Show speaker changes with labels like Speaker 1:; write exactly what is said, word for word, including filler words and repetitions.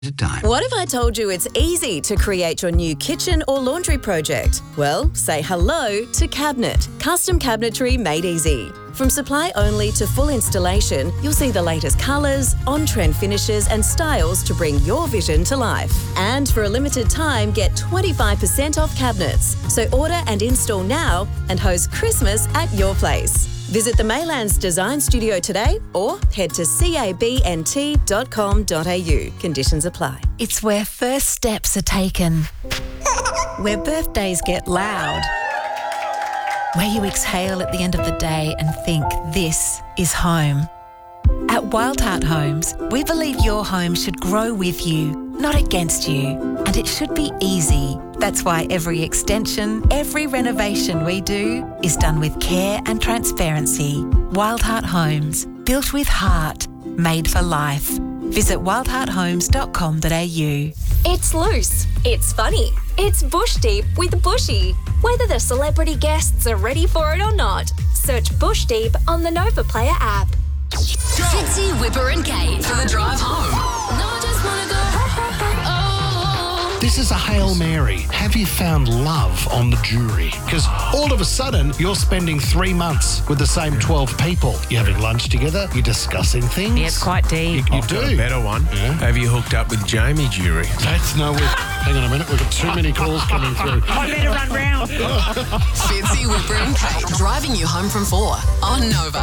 Speaker 1: At a time.
Speaker 2: What if I told you it's easy to create your new kitchen or laundry project? Well, say hello to Cabinet. Custom cabinetry made easy. From supply only to full installation, you'll see the latest colours, on-trend finishes and styles to bring your vision to life. And for a limited time, get twenty-five percent off cabinets. So order and install now and host Christmas at your place. Visit the Maylands Design Studio today or head to cabnt dot com dot a u. Conditions apply.
Speaker 3: It's where first steps are taken, where birthdays get loud, where you exhale at the end of the day and think this is home. At Wildheart Homes, we believe your home should grow with you, not against you, and it should be easy. That's why every extension, every renovation we do is done with care and transparency. Wildheart Homes, built with heart, made for life. Visit wildheart homes dot com dot a u.
Speaker 4: It's loose, it's funny, it's Bush Deep with Bushy. Whether the celebrity guests are ready for it or not, search Bush Deep on the Nova Player app.
Speaker 5: Fitzy, Whipper and Kate for the drive home. No, I just wanna go. Oh.
Speaker 6: This is a Hail Mary. Have you found love on the jury? Because all of a sudden, you're spending three months with the same twelve people. You're having lunch together, you're discussing things.
Speaker 7: Yeah, it's quite deep.
Speaker 6: You, you
Speaker 8: I've
Speaker 6: do.
Speaker 8: got a better one.
Speaker 6: Yeah.
Speaker 8: Have you hooked up with Jamie Jury?
Speaker 6: That's no... Hang on a minute, we've got too many calls coming through.
Speaker 7: I better run round.
Speaker 5: Fitzy, Whipper and Kate driving you home from four on Nova.